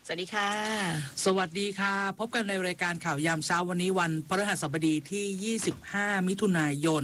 สวัสดีค่ะสวัสดีค่ะพบกันในรายการข่าวยามเช้าวันนี้วันพฤหัสบดีที่25มิถุนายน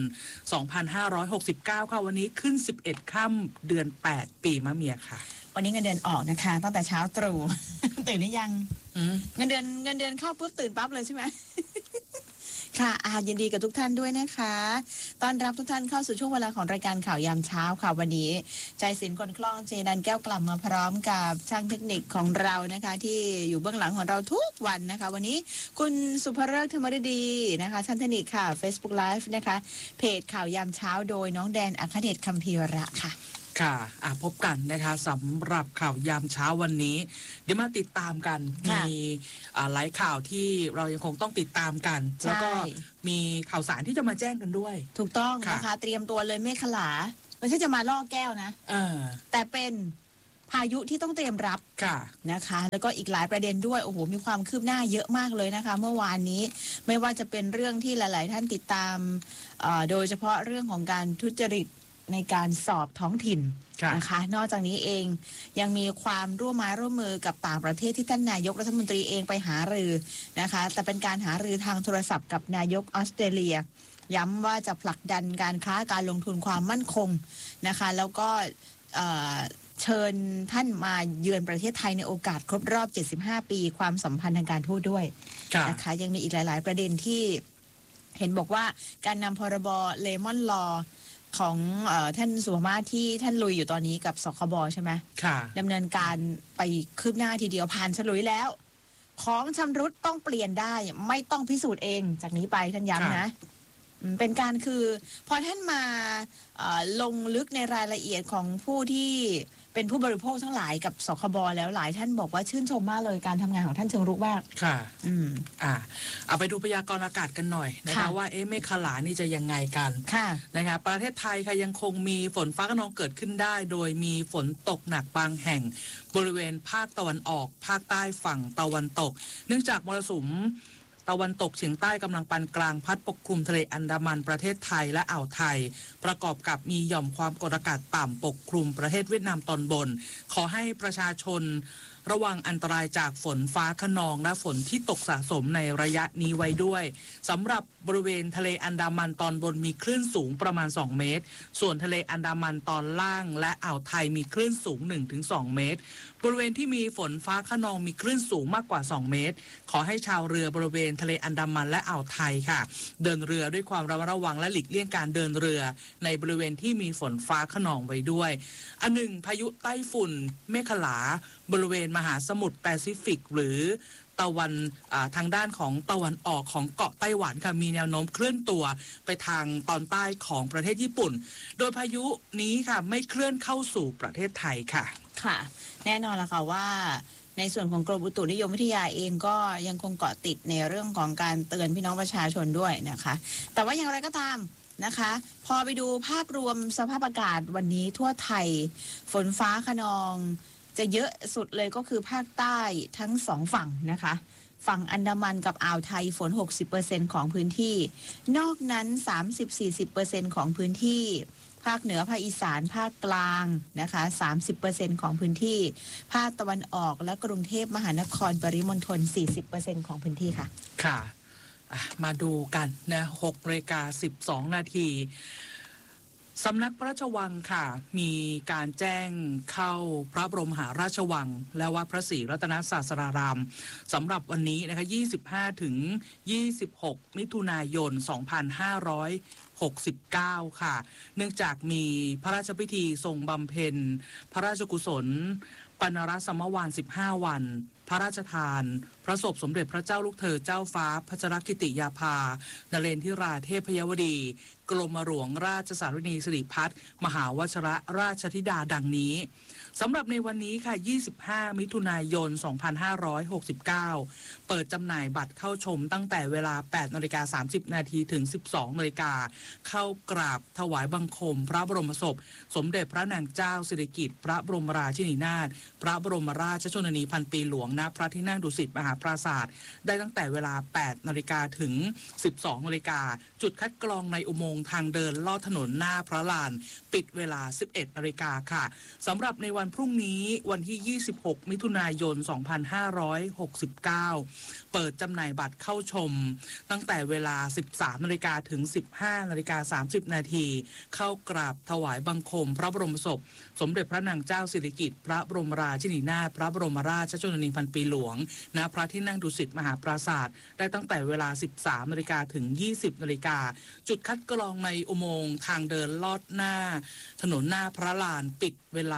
2569ค่ะวันนี้ขึ้น11ค่ำเดือน8ปีมะเมียค่ะวันนี้เงินเดือนออกนะคะตั้งแต่เช้าตรู่ ตื่นหรือยังเงินเดือนเข้าปุ๊บตื่นปั๊บเลยใช่ไหม ค่ะยินดีกับทุกท่านด้วยนะคะต้อนรับทุกท่านเข้าสู่ช่วงเวลาของรายการข่าวยามเช้าค่ะวันนี้ใจศิลป์คนคล่องเจนันแก้วกลับมาพร้อมกับช่างเทคนิคของเรานะคะที่อยู่เบื้องหลังของเราทุกวันนะคะวันนี้คุณสุภเริศธรรมฤดีนะคะช่างเทคนิคค่ะ Facebook Live นะคะเพจข่าวยามเช้าโดยน้องแดนอัครเดชคัมภีระค่ะค่ะพบกันนะคะสำหรับข่าวยามเช้าวันนี้เดี๋ยวมาติดตามกันมีหลายข่าวที่เรายังคงต้องติดตามกันแล้วก็มีข่าวสารที่จะมาแจ้งกันด้วยถูกต้องนะคะเตรียมตัวเลยเมฆขลาไม่ใช่จะมาล่อแก้วนะแต่เป็นพายุที่ต้องเตรียมรับนะคะแล้วก็อีกหลายประเด็นด้วยโอ้โหมีความคืบหน้าเยอะมากเลยนะคะเมื่อวานนี้ไม่ว่าจะเป็นเรื่องที่หลายๆท่านติดตามโดยเฉพาะเรื่องของการทุจริตในการสอบท้องถิ่นนะคะนอกจากนี้เองยังมีความร่วมไม้ร่วมมือกับต่างประเทศที่ท่านนายกรัฐมนตรีเองไปหารือนะคะแต่เป็นการหารือทางโทรศัพท์กับนายกออสเตรเลียย้ำว่าจะผลักดันการค้าการลงทุนความมั่นคงนะคะแล้วก็เชิญท่านมาเยือนประเทศไทยในโอกาสครบรอบ75ปีความสัมพันธ์ทางการทูตด้วยนะคะยังมีอีกหลายๆประเด็นที่เห็นบอกว่าการนำพรบเลมอนลอของท่านสุภมาศที่ท่านลุยอยู่ตอนนี้กับสคบใช่ไหมค่ะดำเนินการไปคืบหน้าทีเดียวผ่านฉลุยแล้วของชำรุดต้องเปลี่ยนได้ไม่ต้องพิสูจน์เองจากนี้ไปท่านย้ำนะเป็นการคือพอท่านมาลงลึกในรายละเอียดของผู้ที่เป็นผู้บริโภคทั้งหลายกับสคบแล้วหลายท่านบอกว่าชื่นชมมากเลยการทำงานของท่านเชิงรุกมากค่ะเอาไปดูพยากรณ์อากาศกันหน่อยนะคะว่าเมฆขลานี่จะยังไงกันนะคะประเทศไทยค่ะยังคงมีฝนฟ้าคะนองเกิดขึ้นได้โดยมีฝนตกหนักบางแห่งบริเวณภาคตะวันออกภาคใต้ฝั่งตะวันตกเนื่องจากมรสุมตะวันตกเฉียงใต้กำลังปานกลางพัดปกคลุมทะเลอันดามันประเทศไทยและอ่าวไทยประกอบกับมีหย่อมความกดอากาศต่ำปกคลุมประเทศเวียดนามตอนบนขอให้ประชาชนระวังอันตรายจากฝนฟ้าคะนองและฝนที่ตกสะสมในระยะนี้ไว้ด้วยสำหรับบริเวณทะเลอันดามันตอนบนมีคลื่นสูงประมาณ2เมตรส่วนทะเลอันดามันตอนล่างและอ่าวไทยมีคลื่นสูง 1-2 เมตรบริเวณที่มีฝนฟ้าคะนองมีคลื่นสูงมากกว่า2เมตรขอให้ชาวเรือบริเวณทะเลอันดามันและอ่าวไทยค่ะเดินเรือด้วยความระมัดระวังและหลีกเลี่ยงการเดินเรือในบริเวณที่มีฝนฟ้าคะนองไว้ด้วยอันหนึ่งพายุไต้ฝุ่นเมฆขลาบริเวณมหาสมุทรแปซิฟิกหรือตะวันทางด้านของตะวันออกของเกาะไต้หวันค่ะมีแนวโน้มเคลื่อนตัวไปทางตอนใต้ของประเทศญี่ปุ่นโดยพายุนี้ค่ะไม่เคลื่อนเข้าสู่ประเทศไทยค่ะค่ะแน่นอนละค่ะว่าในส่วนของกรมอุตุนิยมวิทยาเองก็ยังคงเกาะติดในเรื่องของการเตือนพี่น้องประชาชนด้วยนะคะแต่ว่าอย่างไรก็ตามนะคะพอไปดูภาพรวมสภาพอากาศวันนี้ทั่วไทยฝนฟ้าคะนองจะเยอะสุดเลยก็คือภาคใต้ทั้งสองฝั่งนะคะฝั่งอันดามันกับอ่าวไทยฝน 60% ของพื้นที่นอกนั้น 30-40% ของพื้นที่ภาคเหนือภาคอีสานภาคกลางนะคะ 30% ของพื้นที่ภาคตะวันออกและกรุงเทพมหานครปริมณฑล 40% ของพื้นที่ค่ะค่ะมาดูกันนะ6:12 นาทีสำนักพระราชวังค่ะมีการแจ้งเข้าพระบรมมหาราชวังและวัดพระศรีรัตนศาสดารามสำหรับวันนี้นะคะ25-26 มิถุนายน 2569 ค่ะเนื่องจากมีพระราชพิธีทรงบำเพ็ญพระราชกุศลปณรสมวาน15 วันพระราชทานพระศพสมเด็จพระเจ้าลูกเธอเจ้าฟ้าพัชรกิติยาภานเรนทิราเทพยวดีกรมหลวงราชสารินีสิริพัฒน์มหาวชรราชธิดาดังนี้ สำหรับในวันนี้ค่ะ25มิถุนายน2569เปิดจำหน่ายบัตรเข้าชมตั้งแต่เวลา 8:30 น.ถึง 12:00 น.เข้ากราบถวายบังคมพระบรมศพสมเด็จพระนางเจ้าสิริกิติ์พระบรมราชินีนาถพระบรมราชชนนีพันปีหลวงณพระที่นั่งดุสิตมหาปราสาทได้ตั้งแต่เวลา 8:00 น.ถึง 12:00 น.จุดคัดกรองในอุโมงค์ทางเดินลอดถนนหน้าพระลานปิดเวลา 11:00 น.ค่ะสำหรับในวันวันพรุ่งนี้วันที่26มิถุนายน2569เปิดจำหน่ายบัตรเข้าชมตั้งแต่เวลา 13 นาฬิกาถึง 15 นาฬิกา 30 นาทีเข้ากราบถวายบังคมพระบรมศพสมเด็จพระนางเจ้าสิริกิติ์พระบรมราชินีนาถพระบรมราชชนนีพันปีหลวงณพระที่นั่งดุสิตมหาปราสาทได้ตั้งแต่เวลา 13 นาฬิกาถึง 20 นาฬิกาจุดคัดกรองในอุโมงค์ทางเดินลอดหน้าถนนหน้าพระลานปิดเวลา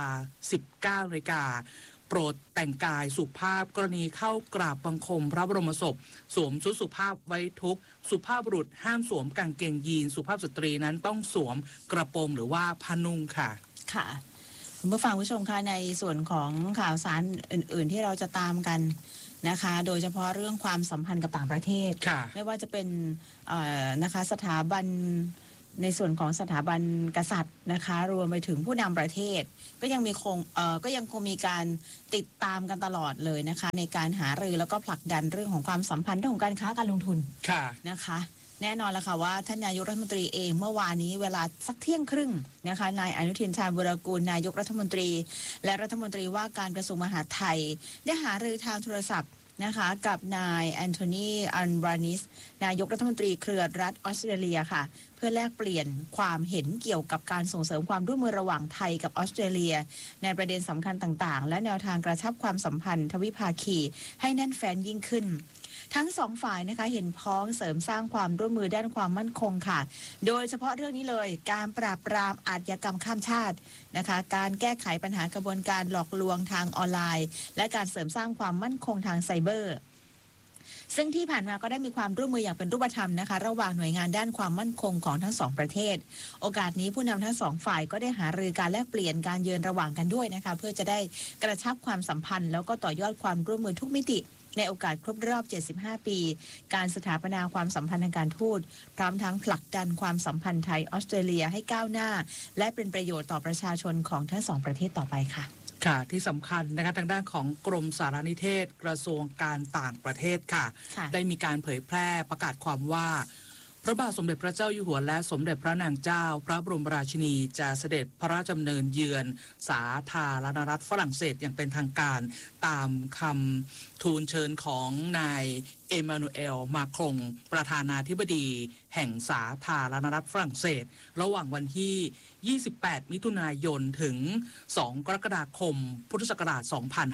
19 นาฬิกาโปรดแต่งกายสุภาพกรณีเข้ากราบบังคมพระบรมศพสวมชุดสุภาพไว้ทุกข์สุภาพบุรุษห้ามสวมกางเกงยีนสุภาพสตรีนั้นต้องสวมกระโปรงหรือว่าผ้านุ่งค่ะค่ะคุณผู้ฟังผู้ชมคะในส่วนของข่าวสารอื่นๆที่เราจะตามกันนะคะโดยเฉพาะเรื่องความสัมพันธ์กับต่างประเทศไม่ว่าจะเป็นนะคะสถาบันในส่วนของสถาบันกษัตริย์นะคะรวมไปถึงผู้นำประเทศก็ยังคงมีการติดตามกันตลอดเลยนะคะในการหารือแล้วก็ผลักดันเรื่องของความสัมพันธ์เรื่องของการค้าการลงทุนนะคะแน่นอนแล้วค่ะว่าท่านนายกรัฐมนตรีเองเมื่อวานนี้เวลาสักเที่ยงครึ่งนะคะนายอนุทินชาญวีรกูลนายกรัฐมนตรีและรัฐมนตรีว่าการกระทรวงมหาดไทยได้หารือทางโทรศัพท์นะคะกับนายแอนโทนีอัลบานิสนายกรัฐมนตรีเครือรัฐออสเตรเลียค่ะเพื่อแลกเปลี่ยนความเห็นเกี่ยวกับการส่งเสริมความร่วมมือระหว่างไทยกับออสเตรเลียในประเด็นสำคัญต่างๆและแนวทางกระชับความสัมพันธ์ทวิภาคีให้แน่นแฟ้นยิ่งขึ้นทั้งสองฝ่ายนะคะเห็นพ้องเสริมสร้างความร่วมมือด้านความมั่นคงค่ะโดยเฉพาะเรื่องนี้เลยการปราบปรามอาชญากรรมข้ามชาตินะคะการแก้ไขปัญหากระบวนการหลอกลวงทางออนไลน์และการเสริมสร้างความมั่นคงทางไซเบอร์ซึ่งที่ผ่านมาก็ได้มีความร่วมมืออย่างเป็นรูปธรรมนะคะระหว่างหน่วยงานด้านความมั่นคงของทั้งสองประเทศโอกาสนี้ผู้นำทั้งสองฝ่ายก็ได้หารือการแลกเปลี่ยนการเยือนระหว่างกันด้วยนะคะเพื่อจะได้กระชับความสัมพันธ์แล้วก็ต่อยอดความร่วมมือทุกมิติในโอกาสครบรอบ75 ปีการสถาปนาความสัมพันธ์ทางการทูตพร้อมทั้งผลักดันความสัมพันธ์ไทยออสเตรเลียให้ก้าวหน้าและเป็นประโยชน์ต่อประชาชนของทั้งสองประเทศต่อไปค่ะค่ะที่สำคัญนะคะทางด้านของกรมสารนิเทศกระทรวงการต่างประเทศค่ะได้มีการเผยแพร่ประกาศความว่าพระบาทสมเด็จพระเจ้าอยู่หัวและสมเด็จพระนางเจ้าพระบรมราชินีจะเสด็จพระราชดำเนินเยือนสาธารณรัฐฝรั่งเศสอย่างเป็นทางการตามคำทูลเชิญของนายเอมานูเอลมาครงประธานาธิบดีแห่งสาธารณรัฐฝรั่งเศสระหว่างวันที่28มิถุนายนถึง2กรกฎาคมพุทธศักราช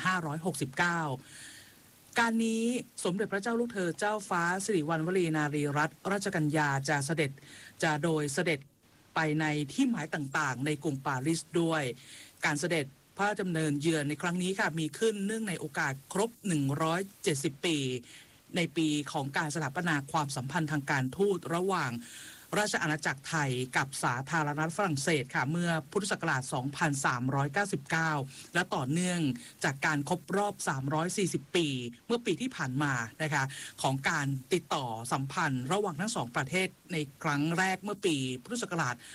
2569การนี้สมเด็จพระเจ้าลูกเธอเจ้าฟ้าสิริวัณวรีนารีรัตนราชกัญญาจะเสด็จไปในที่หมายต่างๆในกรุงปารีสด้วยการเสด็จพระราชดำเนินเยือนในครั้งนี้ค่ะมีขึ้นเนื่องในโอกาสครบ170 ปีในปีของการสถาปนาความสัมพันธ์ทางการทูตระหว่างราชอาณาจักรไทยกับสาธารณรัฐฝรั่งเศสค่ะเมื่อพุทธศักราช2399และต่อเนื่องจากการครบรอบ340 ปีเมื่อปีที่ผ่านมานะคะของการติดต่อสัมพันธ์ระหว่างทั้งสองประเทศในครั้งแรกเมื่อปีพุทธศักราช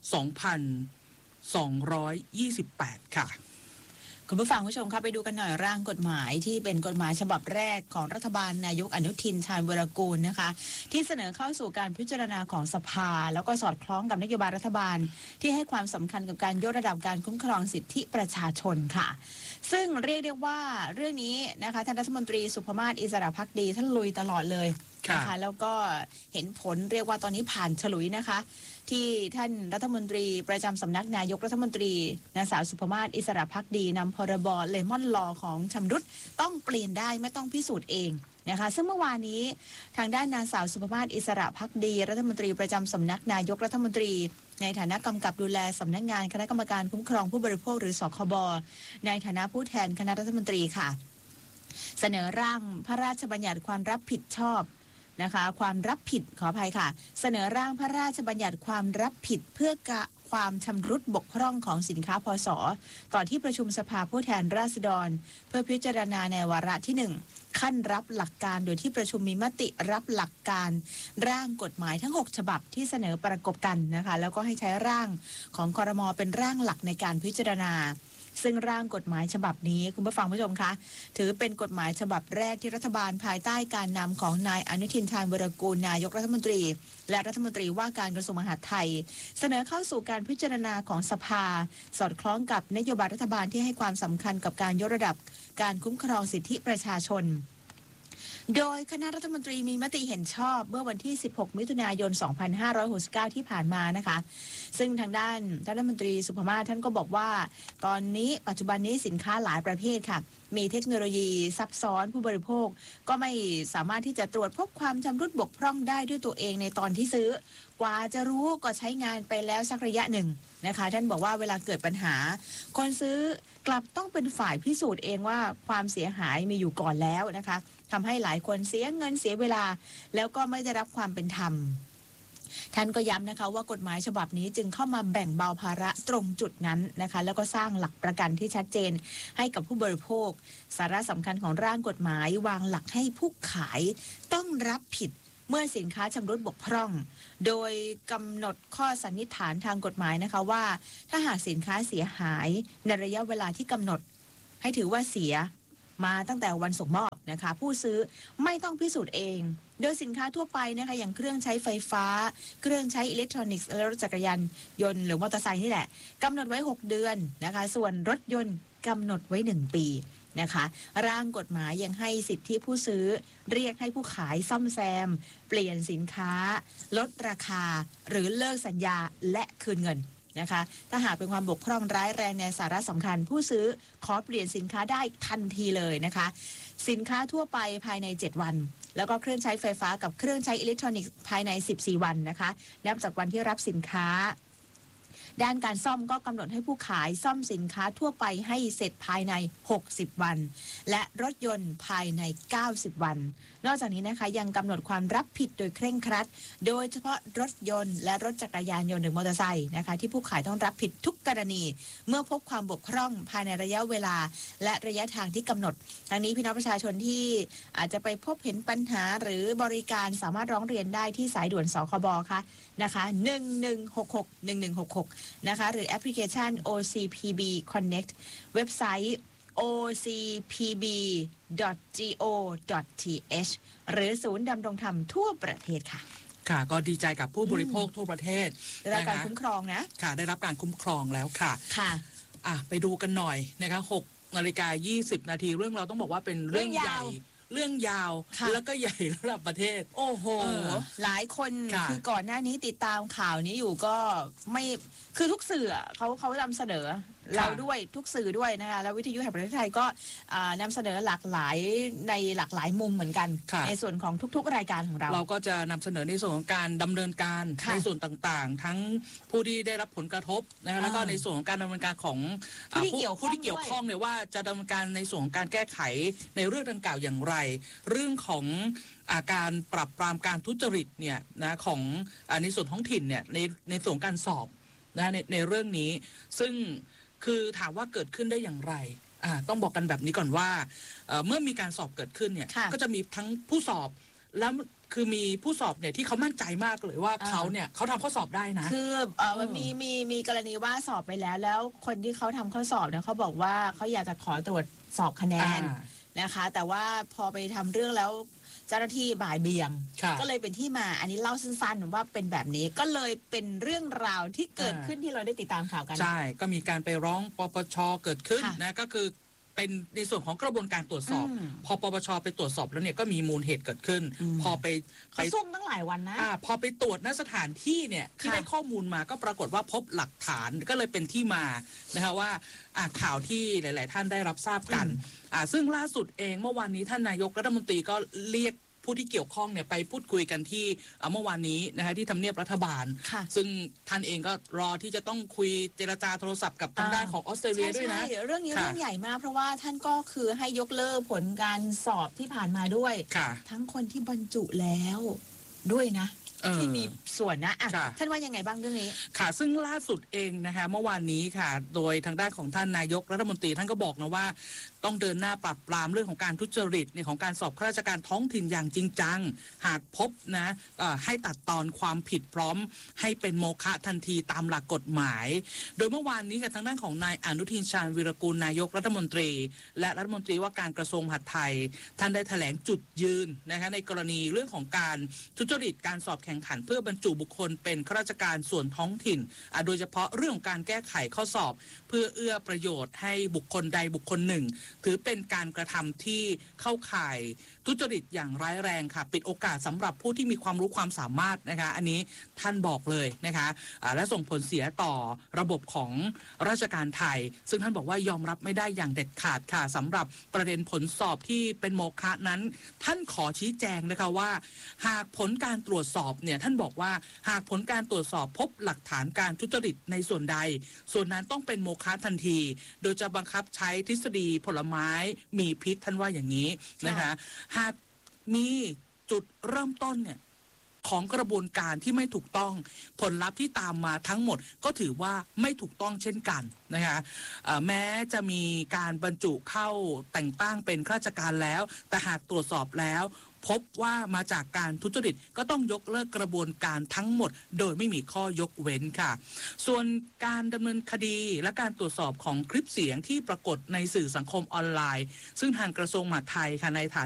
2228ค่ะคุณผู้ฟังผู้ชมคะไปดูกันหน่อยร่างกฎหมายที่เป็นกฎหมายฉบับแรกของรัฐบาลนายกอนุทินชาญวีรกูลนะคะที่เสนอเข้าสู่การพิจารณาของสภาแล้วก็สอดคล้องกับนโยบายรัฐบาลที่ให้ความสำคัญกับการยกระดับการคุ้มครองสิทธิประชาชนค่ะซึ่งเรียกได้ว่าเรื่องนี้นะคะท่านรัฐมนตรีสุภมาศอิสระภักดีท่านลุยตลอดเลยนะคะแล้วก็เห็นผลเรียกว่าตอนนี้ผ่านฉลุยนะคะที่ท่านรัฐมนตรีประจำสำนักนายกรัฐมนตรีนางสาวสุภมาศอิสระภักดีนำพรบเลมอนลอของชำรุดต้องเปลี่ยนได้ไม่ต้องพิสูจน์เองนะคะซึ่งเมื่อวานนี้ทางด้านนางสาวสุภมาศอิสระภักดีรัฐมนตรีประจำสำนักนายกรัฐมนตรีในฐานะกำกับดูแลสำนักงานคณะกรรมการคุ้มครองผู้บริโภคหรือสคบในฐานะผู้แทนคณะรัฐมนตรีค่ะเสนอร่างพระราชบัญญัติความรับผิดชอบนะคะความรับผิดขออภัยค่ะเสนอร่างพระราชบัญญัติความรับผิดเพื่อความชำรุดบกพร่องของสินค้าพศต่อที่ประชุมสภาผู้แทนราษฎรเพื่อพิจารณาในวาระที่1ขั้นรับหลักการโดยที่ประชุมมีมติรับหลักการร่างกฎหมายทั้ง6ฉบับที่เสนอประกบกันนะคะแล้วก็ให้ใช้ร่างของครม.เป็นร่างหลักในการพิจารณาซึ่งร่างกฎหมายฉบับนี้คุณผู้ฟังผู้ชมคะถือเป็นกฎหมายฉบับแรกที่รัฐบาลภายใต้การนำของนายอนุทินชาญวีรกูลนายกรัฐมนตรีและรัฐมนตรีว่าการกระทรวงมหาดไทยเสนอเข้าสู่การพิจารณาของสภาสอดคล้องกับนโยบายรัฐบาลที่ให้ความสำคัญกับการยกระดับการคุ้มครองสิทธิประชาชนโดยคณะรัฐมนตรีมีมติเห็นชอบเมื่อวันที่ 16 มิถุนายน 2569 ที่ผ่านมานะคะซึ่งทางด้านรัฐมนตรีสุภมาศท่านก็บอกว่าตอนนี้ปัจจุบันนี้สินค้าหลายประเภทค่ะมีเทคโนโลยีซับซ้อนผู้บริโภคก็ไม่สามารถที่จะตรวจพบความชำรุดบกพร่องได้ด้วยตัวเองในตอนที่ซื้อกว่าจะรู้ก็ใช้งานไปแล้วสักระยะหนึ่งนะคะท่านบอกว่าเวลาเกิดปัญหาคนซื้อกลับต้องเป็นฝ่ายพิสูจน์เองว่าความเสียหายมีอยู่ก่อนแล้วนะคะทำให้หลายคนเสียเงินเสียเวลาแล้วก็ไม่ได้รับความเป็นธรรมท่านก็ย้ำนะคะว่ากฎหมายฉบับนี้จึงเข้ามาแบ่งเบาภาระตรงจุดนั้นนะคะแล้วก็สร้างหลักประกันที่ชัดเจนให้กับผู้บริโภคสาระสำคัญของร่างกฎหมายวางหลักให้ผู้ขายต้องรับผิดเมื่อสินค้าชำรุดบกพร่องโดยกำหนดข้อสันนิษฐานทางกฎหมายนะคะว่าถ้าหากสินค้าเสียหายในระยะเวลาที่กำหนดให้ถือว่าเสียมาตั้งแต่วันส่งมอบนะคะผู้ซื้อไม่ต้องพิสูจน์เองโดยสินค้าทั่วไปนะคะอย่างเครื่องใช้ไฟฟ้าเครื่องใช้อิเล็กทรอนิกส์และรถจักรยานยนต์หรือมอเตอร์ไซค์นี่แหละกำหนดไว้6เดือนนะคะส่วนรถยนต์กำหนดไว้1ปีนะคะร่างกฎหมายยังให้สิทธิผู้ซื้อเรียกให้ผู้ขายซ่อมแซมเปลี่ยนสินค้าลดราคาหรือเลิกสัญญาและคืนเงินนะคะถ้าหากเป็นความบกพร่องร้ายแรงในสาระสำคัญผู้ซื้อขอเปลี่ยนสินค้าได้ทันทีเลยนะคะสินค้าทั่วไปภายใน7วันแล้วก็เครื่องใช้ไฟฟ้ากับเครื่องใช้อิเล็กทรอนิกส์ภายใน14วันนะคะนับจากวันที่รับสินค้าด้านการซ่อมก็กำหนดให้ผู้ขายซ่อมสินค้าทั่วไปให้เสร็จภายใน60วันและรถยนต์ภายใน90วันนอกจากนี้นะคะยังกำหนดความรับผิดโดยเคร่งครัดโดยเฉพาะรถยนต์และรถจักรยานยนต์หรือมอเตอร์ไซค์นะคะที่ผู้ขายต้องรับผิดทุกกรณีเมื่อพบความบกพร่องภายในระยะเวลาและระยะทางที่กำหนดทั้งนี้พี่น้องประชาชนที่อาจจะไปพบเห็นปัญหาหรือบริการสามารถร้องเรียนได้ที่สายด่วนสคบค่ะนะคะ1166นะคะหรือแอปพลิเคชัน OCPB Connect เว็บไซต์ ocpb.go.th หรือศูนย์ดำรงธรรมทั่วประเทศค่ะค่ะก็ดีใจกับผู้บริโภคทั่วประเทศได้รับการคุ้มครองนะค่ะได้รับการคุ้มครองแล้วค่ะค่ะไปดูกันหน่อยนะคะ6:20 นาทีเรื่องเราต้องบอกว่าเป็นเรื่องใหญ่เรื่องยาวแล้วก็ใหญ่ระดับประเทศโอ้โหหลายคนคือก่อนหน้านี้ติดตามข่าวนี้อยู่ก็ไม่คือทุกสื่อเขานำเสนอเราด้วยทุกสื่อด้วยนะคะแล้ววิทยุแห่งประเทศไทยก็นำเสนอหลากหลายในหลากหลายมุมเหมือนกันในส่วนของทุกๆรายการของเราก็จะนำเสนอในส่วนของการดำเนินการในส่วนต่างๆทั้งผู้ที่ได้รับผลกระทบนะแล้วก็ในส่วนของการดำเนินการของผู้ที่เกี่ยวข้องเนี่ยว่าจะดำเนินการในส่วนของการแก้ไขในเรื่องดังกล่าวอย่างไรเรื่องของการปรับปรามการทุจริตเนี่ยนะของในส่วนท้องถิ่นเนี่ยในส่วนการสอบนะในเรื่องนี้ซึ่งคือถามว่าเกิดขึ้นได้อย่างไรต้องบอกกันแบบนี้ก่อนว่าเมื่อมีการสอบเกิดขึ้นเนี่ยก็จะมีทั้งผู้สอบแล้วคือมีผู้สอบเนี่ยที่เขามั่นใจมากเลยว่าเขาทำข้อสอบได้นะคือมันมีกรณีว่าสอบไปแล้วคนที่เขาทำข้อสอบเนี่ยเขาบอกว่าเขาอยากจะขอตรวจสอบคะแนนนะคะแต่ว่าพอไปทำเรื่องแล้วเจ้าหน้าที่บ่ายเบี่ยงก็เลยเป็นที่มาอันนี้เล่าสั้นๆว่าเป็นแบบนี้ก็เลยเป็นเรื่องราวที่เกิดขึ้นที่เราได้ติดตามข่าวกันใช่ก็มีการไปร้องปปช.เกิดขึ้นนะก็คือเป็นในส่วนของกระบวนการตรวจสอบพอปปช.ไปตรวจสอบแล้วเนี่ยก็มีมูลเหตุเกิดขึ้นพอไปซุ่มตั้งหลายวันนะพอไปตรวจณสถานที่เนี่ยที่ได้ข้อมูลมาก็ปรากฏว่าพบหลักฐานก็เลยเป็นที่มานะคะว่าข่าวที่หลายๆท่านได้รับทราบกันซึ่งล่าสุดเองเมื่อวานนี้ท่านนายกรัฐมนตรีก็เรียกผู้ที่เกี่ยวข้องเนี่ยไปพูดคุยกันที่เมื่อวานนี้นะคะที่ทำเนียบรัฐบาลซึ่งท่านเองก็รอที่จะต้องคุยเจรจาโทรศัพท์กับทางด้านของออสเตรเลียด้วยนะเรื่องนี้เรื่องใหญ่มากเพราะว่าท่านก็คือให้ยกเลิกผลการสอบที่ผ่านมาด้วยทั้งคนที่บรรจุแล้วด้วยนะที่มีส่วนนะท่านว่ายังไงบ้างเรื่องนี้ค่ะซึ่งล่าสุดเองนะคะเมื่อวานนี้ค่ะโดยทางด้านของท่านนายกรัฐมนตรีท่านก็บอกนะว่าต้องเดินหน้าปราบปรามเรื่องของการทุจริตในของการสอบข้าราชการท้องถิ่นอย่างจริงจังหากพบนะให้ตัดตอนความผิดพร้อมให้เป็นโมฆะทันทีตามหลักกฎหมายโดยเมื่อวานนี้กับทางด้านของนายอนุทินชาญวีรกูลนายกรัฐมนตรีและรัฐมนตรีว่าการกระทรวงมหาดไทยท่านได้แถลงจุดยืนนะคะในกรณีเรื่องของการทุจริตการสอบแข่งขันเพื่อบรรจุบุคคลเป็นข้าราชการส่วนท้องถิ่นโดยเฉพาะเรื่องของการแก้ไขข้อสอบเพื่อเอื้อประโยชน์ให้บุคคลใดบุคคลหนึ่งถือเป็นการกระทำที่เข้าข่ายทุจริตอย่างร้ายแรงค่ะปิดโอกาสสำหรับผู้ที่มีความรู้ความสามารถนะคะอันนี้ท่านบอกเลยนะคะและส่งผลเสียต่อระบบของราชการไทยซึ่งท่านบอกว่ายอมรับไม่ได้อย่างเด็ดขาดค่ะสำหรับประเด็นผลสอบที่เป็นโมฆะนั้นท่านขอชี้แจงนะคะว่าหากผลการตรวจสอบเนี่ยท่านบอกว่าหากผลการตรวจสอบพบหลักฐานการทุจริตในส่วนใดส่วนนั้นต้องเป็นโมฆะทันทีโดยจะบังคับใช้ทฤษฎีผลไม้มีพิษท่านว่าอย่างนี้นะคะหากมีจุดเริ่มต้นเนี่ยของกระบวนการที่ไม่ถูกต้องผลลัพธ์ที่ตามมาทั้งหมดก็ถือว่าไม่ถูกต้องเช่นกันนะคะแม้จะมีการบรรจุเข้าแต่งตั้งเป็นข้าราชการแล้วแต่หากตรวจสอบแล้วพบว่ามาจากการทุจริตก็ต้องยกเลิกกระบวนการทั้งหมดโดยไม่มีข้อยกเว้นค่ะส่วนการดำเนินคดีและการตรวจสอบของคลิปเสียงที่ปรากฏในสื่อสังคมออนไลน์ซึ่งทางกระทรวงมหาดไทยค่ะในฐานะ